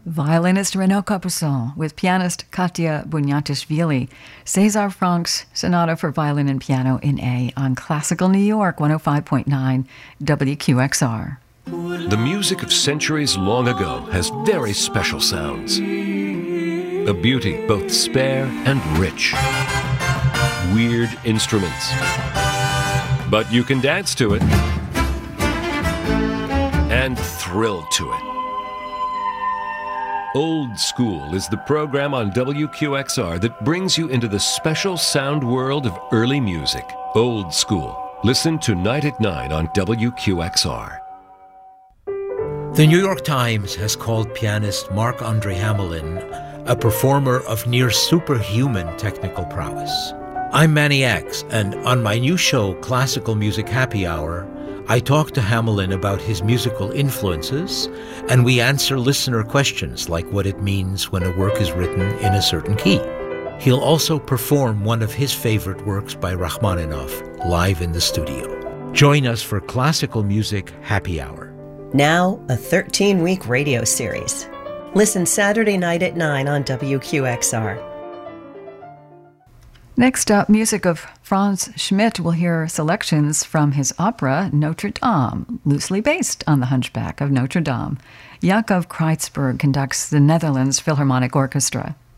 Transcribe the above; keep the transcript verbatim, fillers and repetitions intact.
Violinist Renaud Capuçon with pianist Katya Bunyatishvili, César Franck's Sonata for Violin and Piano in A on Classical New York one oh five point nine W Q X R. The music of centuries long ago has very special sounds. A beauty both spare and rich. Weird instruments. But you can dance to it and thrill to it. Old School is the program on W Q X R that brings you into the special sound world of early music. Old School. Listen tonight at nine on W Q X R. The New York Times has called pianist Marc-Andre Hamelin a performer of near superhuman technical prowess. I'm Manny X, and on my new show, Classical Music Happy Hour, I talk to Hamelin about his musical influences, and we answer listener questions like what it means when a work is written in a certain key. He'll also perform one of his favorite works by Rachmaninoff live in the studio. Join us for Classical Music Happy Hour. Now, a thirteen-week radio series. Listen Saturday night at nine on W Q X R. Next up, music of Franz Schmidt. We'll hear selections from his opera Notre Dame, loosely based on The Hunchback of Notre Dame. Jacob Kreitzberg conducts the Netherlands Philharmonic Orchestra.